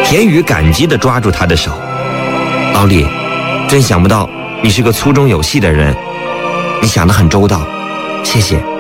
田宇感激地抓住他的手：“老李，真想不到你是个粗中有细的人，你想得很周到，谢谢。”